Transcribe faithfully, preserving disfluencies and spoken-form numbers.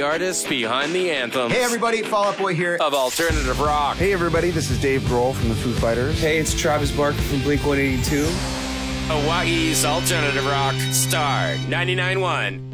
artists behind the anthems. Hey everybody, Fall Out Boy here. Of alternative rock. Hey everybody, this is Dave Grohl from the Foo Fighters. Hey, it's Travis Barker from Blink one eighty-two. Hawaii's alternative rock, Star ninety-nine point one.